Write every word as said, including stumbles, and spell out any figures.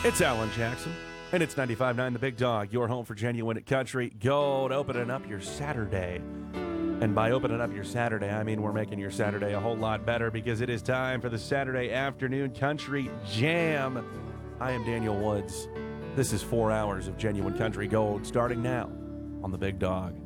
It's Alan Jackson, and it's ninety-five point nine The Big Dog, your home for genuine country gold, opening up your Saturday. And by opening up your Saturday, I mean we're making your Saturday a whole lot better because it is time for the Saturday Afternoon Country Jam. I am Daniel Woods. This is four hours of genuine country gold starting now on The Big Dog.